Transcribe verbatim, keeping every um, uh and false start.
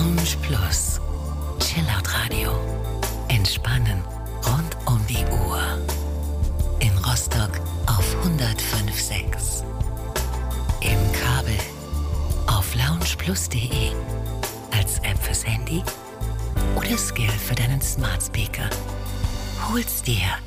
Lounge Plus. Chillout Radio. Entspannen rund um die Uhr. In Rostock auf hundertfünf Komma sechs. Im Kabel auf loungeplus punkt de. Als App fürs Handy oder Skill für deinen Smart Speaker. Hol's dir